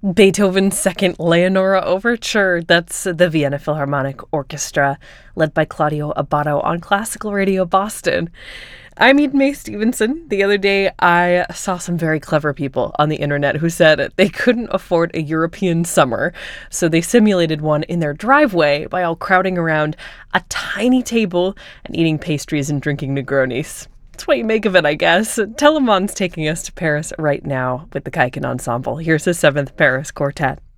Beethoven's Second Leonora Overture. That's the Vienna Philharmonic Orchestra, led by Claudio Abbado on Classical Radio Boston. I'm Eden Mae Stevenson. The other day, I saw some very clever people on the internet who said they couldn't afford a European summer, so they simulated one in their driveway by all crowding around a tiny table and eating pastries and drinking Negronis. That's what you make of it, I guess. Telemon's taking us to Paris right now with the Kaiken Ensemble. Here's the 7th Paris Quartet.